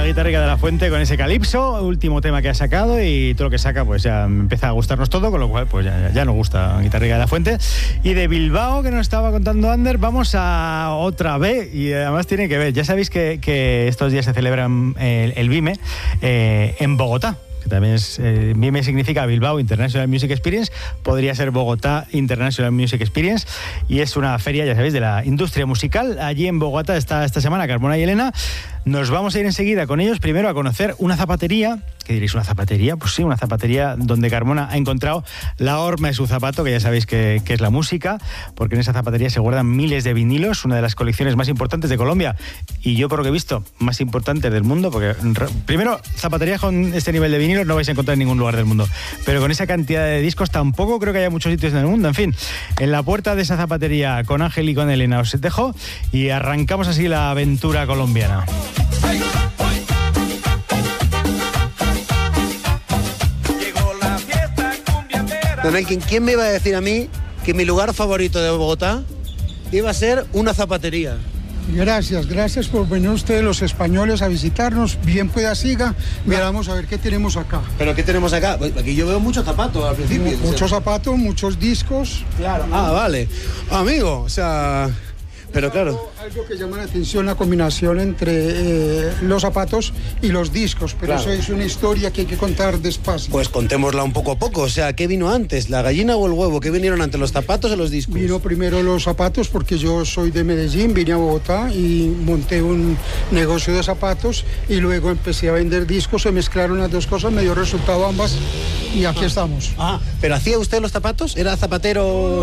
Guitarrica de la Fuente con ese Calipso, último tema que ha sacado, y todo lo que saca pues ya empieza a gustarnos todo, con lo cual pues ya nos gusta Guitarrica de la Fuente. Y de Bilbao, que nos estaba contando Ander, vamos a otra vez, y además tiene que ver, ya sabéis que estos días se celebran el BIME en Bogotá, que también es, BIME significa Bilbao International Music Experience, podría ser Bogotá International Music Experience, y es una feria, ya sabéis, de la industria musical. Allí en Bogotá está esta semana Carmona y Elena. Nos vamos a ir enseguida con ellos, primero a conocer una zapatería. ¿Qué diréis, una zapatería? Pues sí, una zapatería donde Carmona ha encontrado la horma de su zapato, que ya sabéis que es la música, porque en esa zapatería se guardan miles de vinilos, una de las colecciones más importantes de Colombia, y yo por lo que he visto, más importantes del mundo, porque primero, zapaterías con este nivel de vinilos no vais a encontrar en ningún lugar del mundo, pero con esa cantidad de discos tampoco creo que haya muchos sitios en el mundo. En fin, en la puerta de esa zapatería con Ángel y con Elena os dejo y arrancamos así la aventura colombiana. Don Elkin, ¿quién me iba a decir a mí que mi lugar favorito de Bogotá iba a ser una zapatería? Gracias por venir ustedes los españoles a visitarnos. Bien pueda siga, vamos a ver qué tenemos acá. ¿Pero qué tenemos acá? Aquí yo veo muchos zapatos al principio. Muchos zapatos, muchos discos. Claro. Ah, vale. Amigo, o sea... Pero claro. Algo que llama la atención, la combinación entre los zapatos y los discos, pero claro, eso es una historia que hay que contar despacio. Pues contémosla un poco a poco, o sea, ¿qué vino antes? ¿La gallina o el huevo? ¿Qué vinieron antes, los zapatos o los discos? Vino primero los zapatos, porque yo soy de Medellín, vine a Bogotá y monté un negocio de zapatos, y luego empecé a vender discos, se mezclaron las dos cosas, me dio resultado ambas, y aquí estamos. ¿Pero hacía usted los zapatos? ¿Era zapatero?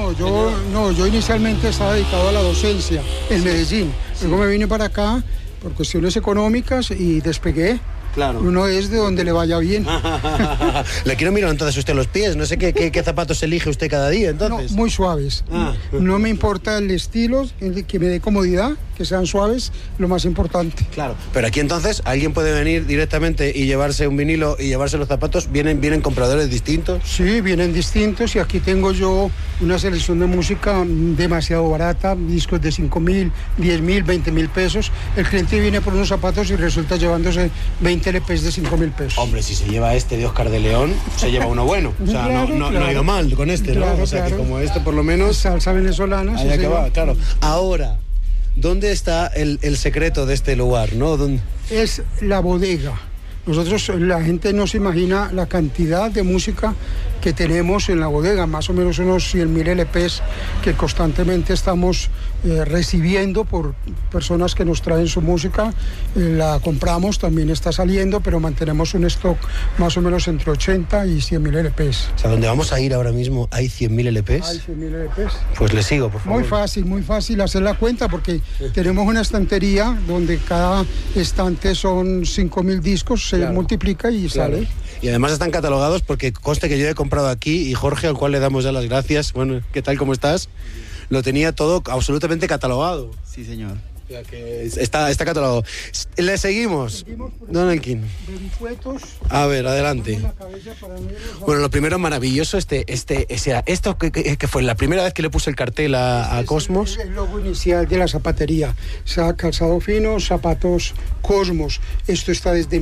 Yo inicialmente estaba dedicado a la docencia en Medellín. Luego me vine para acá por cuestiones económicas y despegué. Claro. Uno es de donde le vaya bien. Le quiero mirar entonces usted los pies. No sé qué zapatos elige usted cada día, entonces. No, muy suaves. No me importa el estilo, que me dé comodidad, que sean suaves, lo más importante. Claro. Pero aquí entonces alguien puede venir directamente y llevarse un vinilo y llevarse los zapatos. ¿Vienen compradores distintos? Sí, vienen distintos, y aquí tengo yo una selección de música demasiado barata, discos de 5.000, 10.000, 20.000 pesos. El cliente viene por unos zapatos y resulta llevándose 20 LPs de 5.000 pesos. Hombre, si se lleva este de Oscar de León, se lleva uno bueno. O sea, claro, no ha ido mal con este, claro, ¿no? O sea, que como este por lo menos... Salsa venezolana. Allá que va, claro. Ahora, ¿dónde está el secreto de este lugar, no? ¿Dónde? Es la bodega. Nosotros, la gente no se imagina la cantidad de música que tenemos en la bodega, más o menos unos 100.000 LPs que constantemente estamos recibiendo por personas que nos traen su música. La compramos, también está saliendo, pero mantenemos un stock más o menos entre 80 y 100.000 LPs. O sea, donde vamos a ir ahora mismo, ¿hay 100.000 LPs? Hay 100.000 LPs. Pues le sigo, por favor. Muy fácil hacer la cuenta, porque tenemos una estantería donde cada estante son 5.000 discos, se multiplica y sale. Y además están catalogados, porque conste que yo he comprado aquí, y Jorge, al cual le damos ya las gracias. Bueno, ¿qué tal, cómo estás? Lo tenía todo absolutamente catalogado. Sí, señor. O sea, que está catalogado. Le seguimos, Don Elkin. A ver, adelante. Bueno, lo primero maravilloso, esto que fue la primera vez que le puse el cartel a Cosmos. Es el logo inicial de la zapatería. Calzado fino, zapatos Cosmos. Esto está desde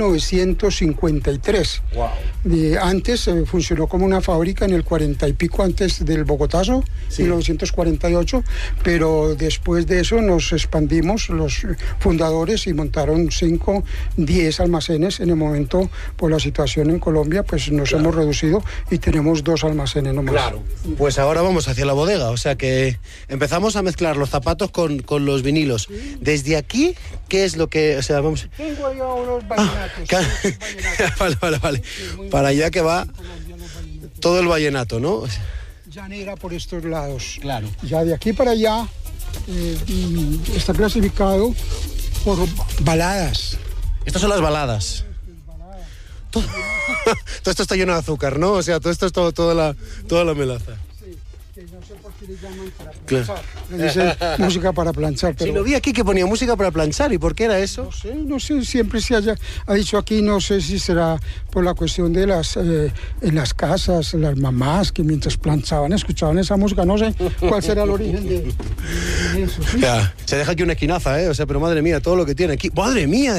1953. Wow. Antes funcionó como una fábrica en el 40 y pico antes del Bogotazo, 1948, pero después de eso nos expandimos los fundadores y montaron 5, 10 almacenes. En el momento, por la situación en Colombia, pues nos hemos reducido y tenemos 2 almacenes nomás. Claro. Pues ahora vamos hacia la bodega, o sea que empezamos a mezclar los zapatos con los vinilos. Desde aquí, ¿qué es lo que...? O sea, vamos... Tengo ahí unos vallenatos. Vale. Para allá que va todo el vallenato, ¿no? Llanera por estos lados. Claro. Ya de aquí para allá está clasificado por baladas. Estas son las baladas. Todo esto está lleno de azúcar, ¿no? O sea, todo esto es toda la melaza. Sí, que no sé por qué le llaman para planchar. Le dicen música para planchar. Pero... Sí, lo vi aquí que ponía música para planchar. ¿Y por qué era eso? No sé, siempre se ha dicho aquí, no sé si será por la cuestión de en las casas, las mamás que mientras planchaban escuchaban esa música, no sé cuál será el origen de eso. ¿Sí? Ya, se deja aquí una esquinaza, o sea, pero madre mía, todo lo que tiene aquí. ¡Madre mía!